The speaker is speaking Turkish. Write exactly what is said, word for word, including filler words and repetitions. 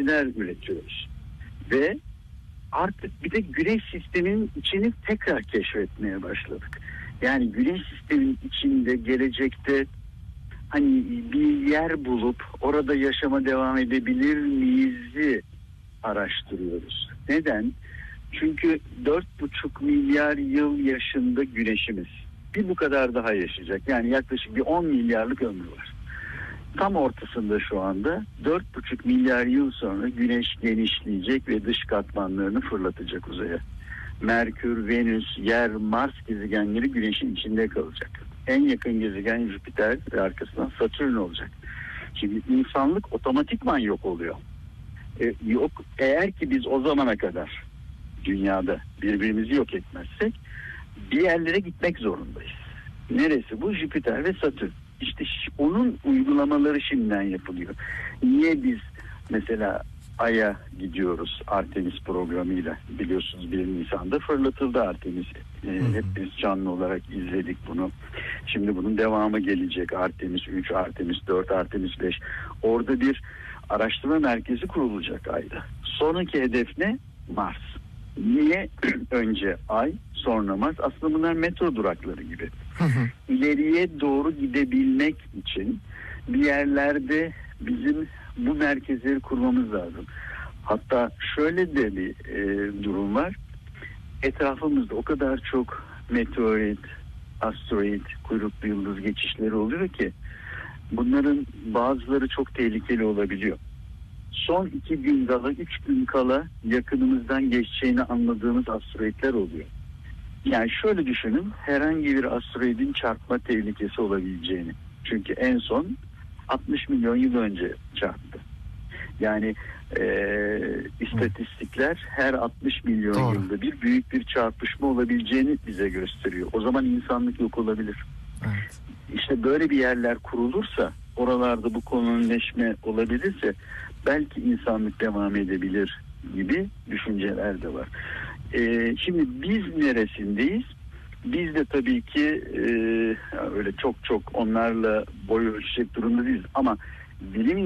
sistemler üretiyoruz. Ve artık bir de güneş sisteminin içini tekrar keşfetmeye başladık. Yani güneş sisteminin içinde gelecekte hani bir yer bulup orada yaşama devam edebilir miyiz'i araştırıyoruz. Neden? Çünkü dört buçuk milyar yıl yaşında güneşimiz. Bir bu kadar daha yaşayacak. Yani yaklaşık bir on milyarlık ömrü var. Tam ortasında şu anda dört buçuk milyar yıl sonra güneş genişleyecek ve dış katmanlarını fırlatacak uzaya. Merkür, Venüs, Yer, Mars gezegenleri güneşin içinde kalacak. En yakın gezegen Jüpiter ve arkasından Satürn olacak. Şimdi insanlık otomatikman yok oluyor. Ee, yok eğer ki biz o zamana kadar dünyada birbirimizi yok etmezsek bir yerlere gitmek zorundayız. Neresi bu? Jüpiter ve Satürn. İşte onun uygulamaları şimdiden yapılıyor. Niye biz mesela Ay'a gidiyoruz Artemis programıyla? Biliyorsunuz bir Nisan'da fırlatıldı Artemis. Ee, hep biz canlı olarak izledik bunu. Şimdi bunun devamı gelecek. Artemis üç, Artemis dört, Artemis beş. Orada bir araştırma merkezi kurulacak Ay'da. Sonraki hedef ne? Mars. Niye önce Ay, sonra Mars? Aslında bunlar metro durakları gibi. İleriye doğru gidebilmek için bir yerlerde bizim bu merkezleri kurmamız lazım. Hatta şöyle de bir e, durum var. Etrafımızda o kadar çok meteorit, asteroid, kuyruklu yıldız geçişleri oluyor ki bunların bazıları çok tehlikeli olabiliyor. Son iki gün kala, üç gün kala yakınımızdan geçeceğini anladığımız asteroidler oluyor. Yani şöyle düşünün, herhangi bir asteroidin çarpma tehlikesi olabileceğini. Çünkü en son altmış milyon yıl önce çarptı. Yani e, istatistikler her altmış milyon Doğru. yılda bir büyük bir çarpışma olabileceğini bize gösteriyor. O zaman insanlık yok olabilir. Evet. İşte böyle bir yerler kurulursa, oralarda bu kolonileşme olabilirse belki insanlık devam edebilir gibi düşünceler de var. Ee, şimdi biz neresindeyiz? Biz de tabii ki e, öyle çok çok onlarla boy ölçecek durumda değiliz ama bilim